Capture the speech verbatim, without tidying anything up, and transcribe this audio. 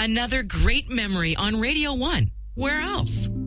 Another great memory on Radio One. Where else?